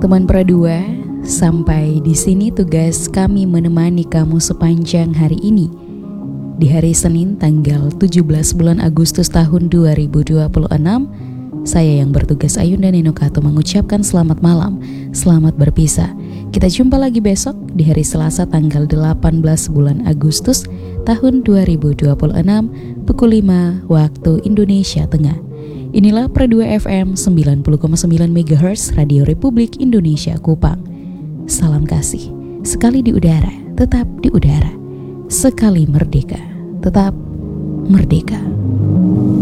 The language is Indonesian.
Teman Perdua, sampai di sini tugas kami menemani kamu sepanjang hari ini. Di hari Senin tanggal 17 bulan Agustus tahun 2026, saya yang bertugas Ayunda Ninokato mengucapkan selamat malam, selamat berpisah. Kita jumpa lagi besok di hari Selasa tanggal 18 bulan Agustus tahun 2026 pukul 5 waktu Indonesia Tengah. Inilah Perdua FM 90,9 MHz Radio Republik Indonesia Kupang. Salam kasih, sekali di udara, tetap di udara. Sekali merdeka, tetap merdeka.